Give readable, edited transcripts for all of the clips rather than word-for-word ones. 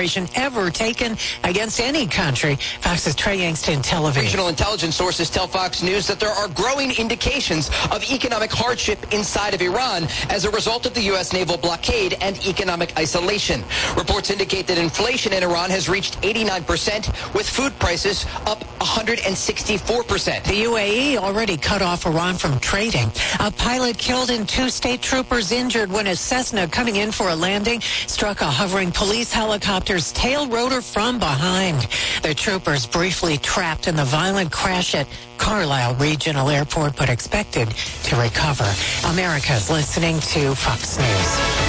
operation ever taken against any country. Fox's Trey Yangston, Tel Aviv. Regional intelligence sources tell Fox News that there are growing indications of economic hardship inside of Iran as a result of the U.S. naval blockade and economic isolation. Reports indicate that inflation in Iran has reached 89%, with food prices up 164%. The UAE already cut off Iran from trading. A pilot killed and 2 state troopers injured when a Cessna coming in for a landing struck a hovering police helicopter's tail rotor from behind. The troopers briefly trapped in the violent crash at Carlisle Regional Airport, but expected to recover. America's listening to Fox News.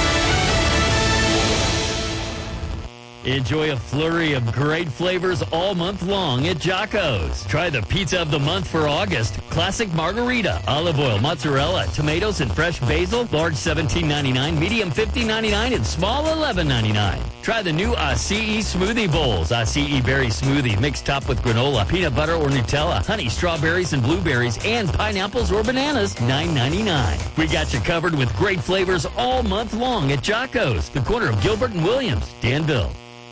Enjoy a flurry of great flavors all month long at Jocko's. Try the pizza of the month for August. Classic margarita, olive oil, mozzarella, tomatoes, and fresh basil. Large $17.99, medium $15.99, and small $11.99. Try the new Acai smoothie bowls. Acai berry smoothie mixed top with granola, peanut butter or Nutella, honey, strawberries and blueberries, and pineapples or bananas, $9.99. We got you covered with great flavors all month long at Jocko's, the corner of Gilbert and Williams, Danville.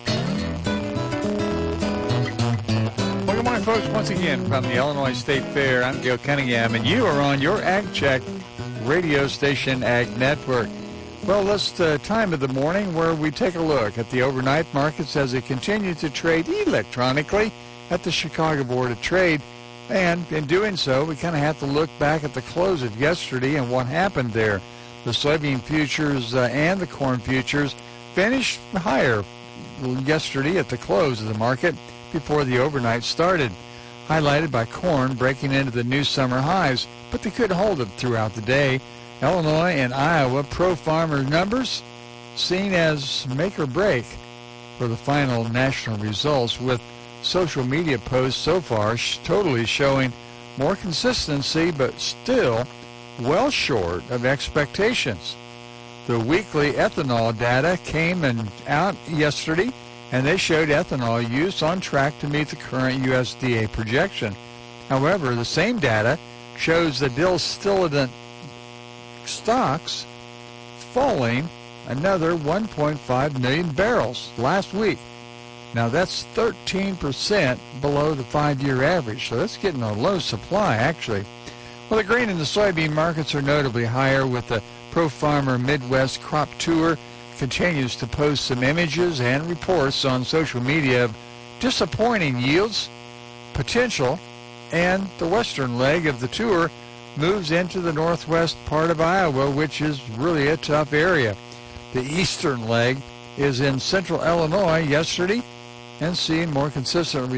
Good morning, folks. Once again, from the Illinois State Fair, I'm Gil Cunningham, and you are on your Ag Check radio station, Ag Network. Well, this time of the morning where we take a look at the overnight markets as they continue to trade electronically at the Chicago Board of Trade. And in doing so, we kind of have to look back at the close of yesterday and what happened there. The soybean futures and the corn futures finished higher yesterday at the close of the market before the overnight started, highlighted by corn breaking into the new summer highs, but they couldn't hold it throughout the day. Illinois and Iowa pro-farmer numbers seen as make or break for the final national results, with social media posts so far totally showing more consistency but still well short of expectations. The weekly ethanol data came out yesterday, and they showed ethanol use on track to meet the current USDA projection. However, the same data shows the distillate stocks falling another 1.5 million barrels last week. Now, that's 13% below the 5-year average, so that's getting a low supply, actually. Well, the grain and the soybean markets are notably higher, with the Pro-Farmer Midwest Crop Tour continues to post some images and reports on social media of disappointing yields potential, and the western leg of the tour moves into the northwest part of Iowa, which is really a tough area. The eastern leg is in central Illinois yesterday and seeing more consistent